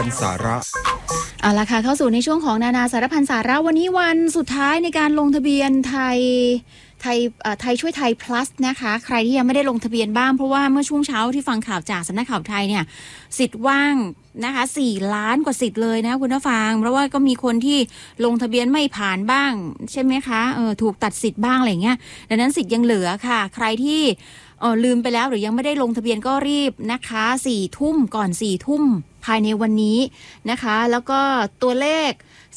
พันสาระเอาละค่ะเข้าสู่ในช่วงของนานาสารพันสาระวันนี้วันสุดท้ายในการลงทะเบียนไทยช่วยไทย plus นะคะใครที่ยังไม่ได้ลงทะเบียนบ้างเพราะว่าเมื่อช่วงเช้าที่ฟังข่าวจากสำนักข่าวไทยเนี่ยสิทธิ์ว่างนะคะ4 ล้านกว่าสิทธิ์เลยนะคุณผู้ฟังเพราะว่าก็มีคนที่ลงทะเบียนไม่ผ่านบ้างใช่ไหมคะถูกตัดสิทธิ์บ้างอะไรเงี้ยดังนั้นสิทธิ์ยังเหลือค่ะใครที่ลืมไปแล้วหรือยังไม่ได้ลงทะเบียนก็รีบนะคะ4 ทุ่มก่อน4 ทุ่มภายในวันนี้นะคะแล้วก็ตัวเลข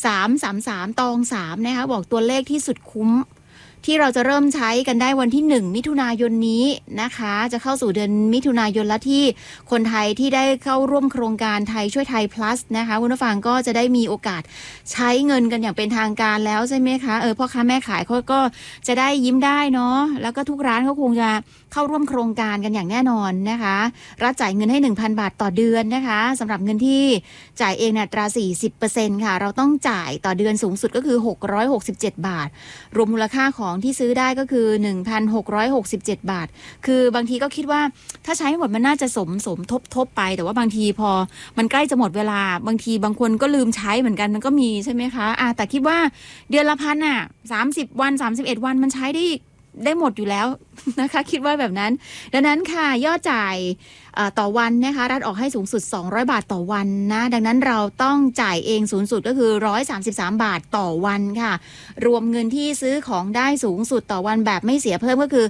333/3นะคะบอกตัวเลขที่สุดคุ้มที่เราจะเริ่มใช้กันได้วันที่1 มิถุนายนนี้นะคะจะเข้าสู่เดือนมิถุนายนแล้วที่คนไทยที่ได้เข้าร่วมโครงการไทยช่วยไทย plus นะคะคุณผู้ฟังก็จะได้มีโอกาสใช้เงินกันอย่างเป็นทางการแล้วใช่ไหมคะพ่อค้าแม่ขายเขาก็จะได้ยิ้มได้เนาะแล้วก็ทุกร้านเขาคงจะเข้าร่วมโครงการกันอย่างแน่นอนนะคะรัฐจ่ายเงินให้ 1,000 บาทต่อเดือนนะคะสำหรับเงินที่จ่ายเองอัตรา 40% ค่ะเราต้องจ่ายต่อเดือนสูงสุดก็คือ667 บาทรวมมูลค่าของที่ซื้อได้ก็คือ 1,667 บาทคือบางทีก็คิดว่าถ้าใช้หมดมันน่าจะสมทบไปแต่ว่าบางทีพอมันใกล้จะหมดเวลาบางทีบางคนก็ลืมใช้เหมือนกันมันก็มีใช่ไหมคะแต่คิดว่าเดือนละพัน30 วัน31 วันมันใช้ได้หมดอยู่แล้วนะคะคิดว่าแบบนั้นดังนั้นค่ะยอดจ่ายต่อวันนะคะรัฐออกให้สูงสุด200 บาทต่อวันนะดังนั้นเราต้องจ่ายเองสูงสุดก็คือ133 บาทต่อวันค่ะรวมเงินที่ซื้อของได้สูงสุดต่อวันแบบไม่เสียเพิ่มก็คือ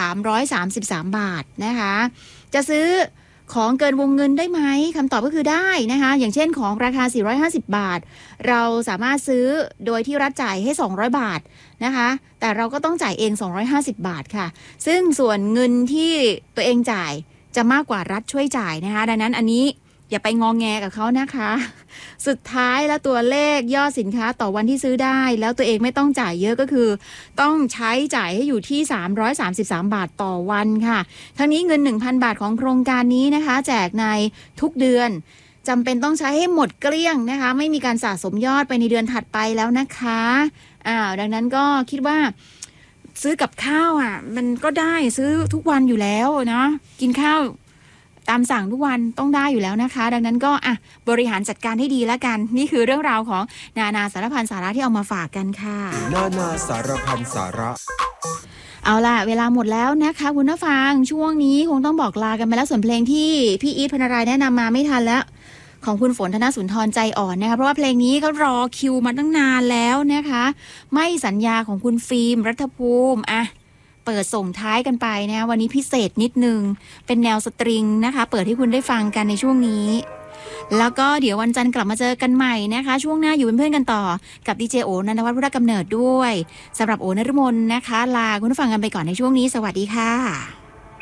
333 บาทนะคะจะซื้อของเกินวงเงินได้ไหมคำตอบก็คือได้นะคะอย่างเช่นของราคา450 บาทเราสามารถซื้อโดยที่รัฐจ่ายให้200 บาทนะคะแต่เราก็ต้องจ่ายเอง250 บาทค่ะซึ่งส่วนเงินที่ตัวเองจ่ายจะมากกว่ารัฐช่วยจ่ายนะคะดังนั้นอันนี้อย่าไปงอแงกับเขานะคะสุดท้ายแล้วตัวเลขยอดสินค้าต่อวันที่ซื้อได้แล้วตัวเองไม่ต้องจ่ายเยอะก็คือต้องใช้จ่ายให้อยู่ที่333 บาทต่อวันค่ะทั้งนี้เงิน 1,000 บาทของโครงการนี้นะคะแจกในทุกเดือนจำเป็นต้องใช้ให้หมดเกลี้ยงนะคะไม่มีการสะสมยอดไปในเดือนถัดไปแล้วนะคะดังนั้นก็คิดว่าซื้อกับข้าวมันก็ได้ซื้อทุกวันอยู่แล้วเนาะกินข้าวตามสั่งทุกวันต้องได้อยู่แล้วนะคะดังนั้นก็บริหารจัดการให้ดีแล้วกันนี่คือเรื่องราวของนานาสารพันสาระที่เอามาฝากกันค่ะนานาสารพันสาระเอาล่ะเวลาหมดแล้วนะคะคุณผู้ฟังช่วงนี้คงต้องบอกลากันไปแล้วส่วนเพลงที่พี่อีทพนารายแนะนำมาไม่ทันแล้วของคุณฝนธนสุนทรใจอ่อนนะคะเพราะว่าเพลงนี้ก็รอคิวมาตั้งนานแล้วนะคะไม่สัญญาของคุณฟิล์มรัฐภูมิเปิดส่งท้ายกันไปนะวันนี้พิเศษนิดนึงเป็นแนวสตริงนะคะเปิดให้คุณได้ฟังกันในช่วงนี้แล้วก็เดี๋ยววันจันทร์กลับมาเจอกันใหม่นะคะช่วงหน้าอยู่เป็นเพื่อนกันต่อกับดีเจโอนันทวัฒน์พุทธกำเนิดด้วยสำหรับโอนฤมลนะคะลาคุณผู้ฟังกันไปก่อนในช่วงนี้สวัสดีค่ะ